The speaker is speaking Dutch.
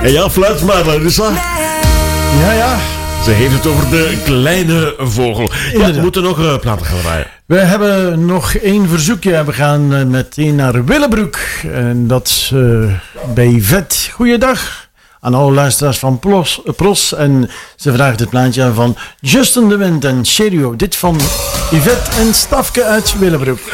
En ja, fluit maar, Larissa. Ja. Ze heeft het over de kleine vogel. Ja, we moeten nog platen gaan draaien. We hebben nog één verzoekje. We gaan meteen naar Willebroek. En dat is bij Vet. Goeiedag aan alle luisteraars van Pros. En ze vraagt het plaatje aan van Justin de Wind en Cherio. Dit van Yvette en Stafke uit Willebroek.